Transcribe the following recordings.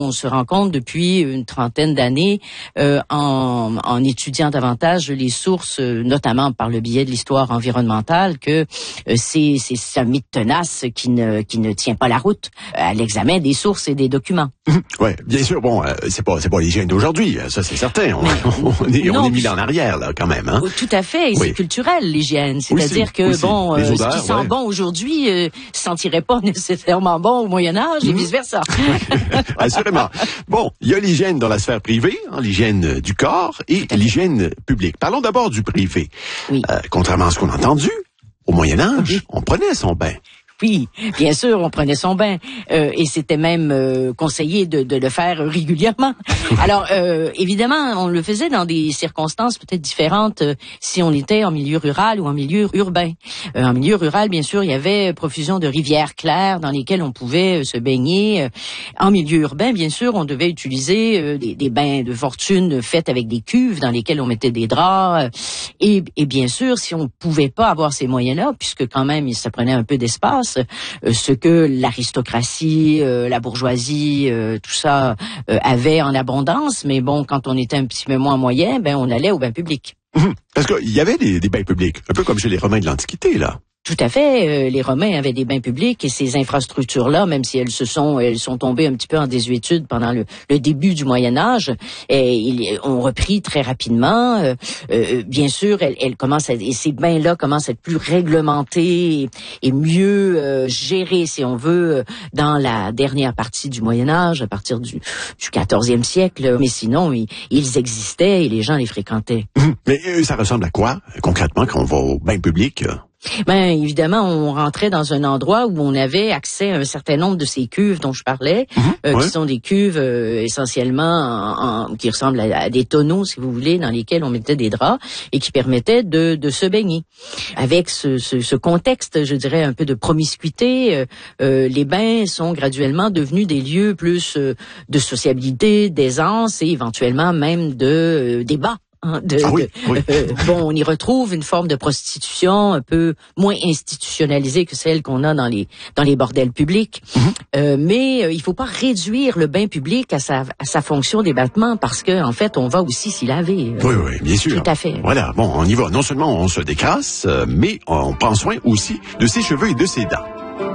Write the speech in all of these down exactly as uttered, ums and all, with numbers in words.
On se rend compte depuis une trentaine d'années, euh, en, en étudiant davantage les sources, euh, notamment par le biais de l'histoire environnementale, que euh, c'est, c'est un mythe tenace qui ne, qui ne tient pas la route à l'examen des sources et des documents. Oui, bien sûr. Bon, euh, c'est pas, c'est pas l'hygiène d'aujourd'hui, ça c'est certain. On, on est, non, on est mis en arrière là, quand même. Hein? Tout à fait. Et oui. C'est culturel l'hygiène, c'est-à-dire oui, que oui, bon, euh, odeurs, ce qui sent ouais. bon aujourd'hui, euh, sentirait pas nécessairement bon au Moyen Âge mmh. et vice versa. Assurément. Bon, il y a l'hygiène dans la sphère privée, hein, l'hygiène du corps et l'hygiène publique. Parlons d'abord du privé. Oui. Euh, contrairement à ce qu'on a entendu, au Moyen Âge, oui. on prenait son bain. Oui, bien sûr, on prenait son bain euh, et c'était même euh, conseillé de, de le faire régulièrement. Alors, euh, évidemment, on le faisait dans des circonstances peut-être différentes euh, si on était en milieu rural ou en milieu urbain. Euh, en milieu rural, bien sûr, il y avait profusion de rivières claires dans lesquelles on pouvait euh, se baigner. En milieu urbain, bien sûr, on devait utiliser euh, des, des bains de fortune faits avec des cuves dans lesquelles on mettait des draps. Euh, et, et bien sûr, si on pouvait pas avoir ces moyens-là, puisque quand même, ça prenait un peu d'espace, ce que l'aristocratie, euh, la bourgeoisie, euh, tout ça euh, avait en abondance, mais bon, quand on était un petit peu moins moyen, ben on allait au bain public. Parce qu'il y avait des, des bains publics, un peu comme chez les Romains de l'Antiquité, là. Tout à fait. Euh, les Romains avaient des bains publics et ces infrastructures-là, même si elles se sont, elles sont tombées un petit peu en désuétude pendant le, le début du Moyen Âge, et ils ont repris très rapidement. Euh, euh, bien sûr, elles, elles commencent à, et ces bains-là commencent à être plus réglementés et, et mieux euh, gérés, si on veut, dans la dernière partie du Moyen Âge, à partir du, du quatorzième siècle. Mais sinon, ils, ils existaient et les gens les fréquentaient. Mais euh, ça ressemble à quoi concrètement quand on va au bain public? Ben évidemment, on rentrait dans un endroit où on avait accès à un certain nombre de ces cuves dont je parlais, mmh, euh, ouais. qui sont des cuves euh, essentiellement en, en, qui ressemblent à, à des tonneaux, si vous voulez, dans lesquels on mettait des draps et qui permettaient de, de se baigner. Avec ce, ce, ce contexte, je dirais, un peu de promiscuité, euh, euh, les bains sont graduellement devenus des lieux plus euh, de sociabilité, d'aisance et éventuellement même de euh, débat. De, ah oui, de, oui. Euh, bon, on y retrouve une forme de prostitution un peu moins institutionnalisée que celle qu'on a dans les dans les bordels publics. Mm-hmm. Euh, mais euh, il faut pas réduire le bain public à sa à sa fonction d'ébattement parce que en fait, on va aussi s'y laver. Euh, oui, oui, bien sûr. Tout à fait. Voilà, bon, on y va. Non seulement on se décrasse, euh, mais on prend soin aussi de ses cheveux et de ses dents.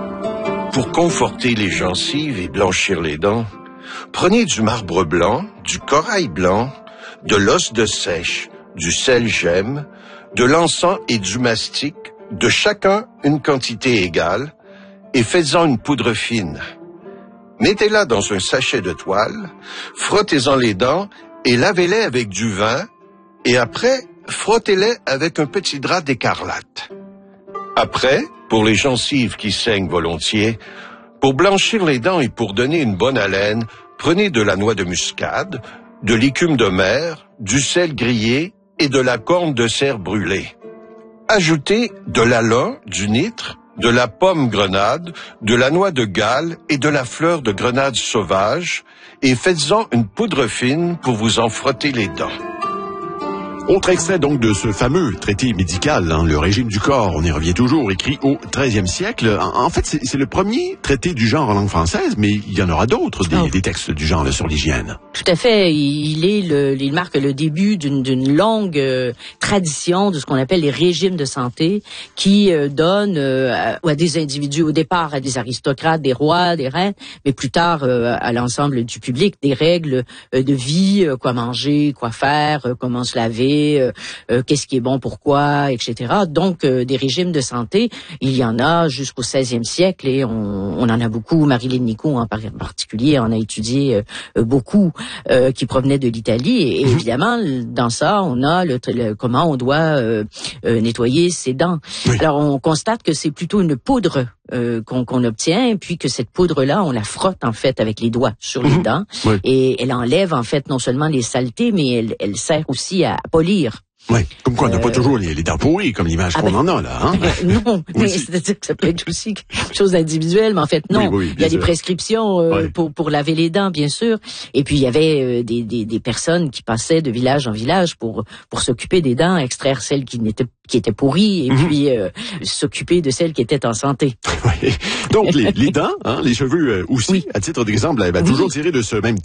Pour conforter les gencives et blanchir les dents, prenez du marbre blanc, du corail blanc, de l'os de seiche, du sel gemme, de l'encens et du mastic, de chacun une quantité égale, et faites-en une poudre fine. Mettez-la dans un sachet de toile, frottez-en les dents et lavez-les avec du vin, et après, frottez-les avec un petit drap d'écarlate. Après, pour les gencives qui saignent volontiers, pour blanchir les dents et pour donner une bonne haleine, prenez de la noix de muscade, de l'écume de mer, du sel grillé et de la corne de cerf brûlée. Ajoutez de l'alun, du nitre, de la pomme grenade, de la noix de Galles et de la fleur de grenade sauvage et faites-en une poudre fine pour vous en frotter les dents. Autre extrait donc de ce fameux traité médical, hein, le régime du corps, on y revient toujours, écrit au treizième siècle. En, en fait, c'est, c'est le premier traité du genre en langue française, mais il y en aura d'autres, des, oh. des textes du genre là, sur l'hygiène. Tout à fait. Il, est le, il marque le début d'une, d'une longue euh, tradition de ce qu'on appelle les régimes de santé, qui euh, donnent euh, à, à des individus, au départ à des aristocrates, des rois, des reines, mais plus tard euh, à l'ensemble du public, des règles euh, de vie, euh, quoi manger, quoi faire, euh, comment se laver, Euh, euh, qu'est-ce qui est bon, pourquoi, et cetera. Donc, euh, des régimes de santé, il y en a jusqu'au seizième siècle et on, on en a beaucoup. Marilyn Nicot, en particulier, en a étudié euh, beaucoup euh, qui provenaient de l'Italie. Et, et évidemment, dans ça, on a le, le, comment on doit euh, euh, nettoyer ses dents. Oui. Alors, on constate que c'est plutôt une poudre Euh, qu'on, qu'on obtient, puis que cette poudre-là, on la frotte en fait avec les doigts sur les mmh. dents, oui. et elle enlève en fait non seulement les saletés, mais elle, elle sert aussi à polir. Oui, comme quoi on n'a Euh, pas toujours les, les dents pourries, comme l'image ah qu'on ben, en a là. Hein? Euh, non, mais Aussi. c'est-à-dire que ça peut être aussi quelque chose d'individuel, mais en fait non. Oui, oui, il y a sûr. des prescriptions euh, Ouais. pour pour laver les dents, bien sûr. Et puis il y avait euh, des, des des personnes qui passaient de village en village pour pour s'occuper des dents, extraire celles qui n'étaient qui étaient pourries et Mm-hmm. puis euh, s'occuper de celles qui étaient en santé. Oui. Donc les, les dents, hein, les cheveux euh, aussi, Oui. à titre d'exemple, elle va Oui. toujours tirer de ce même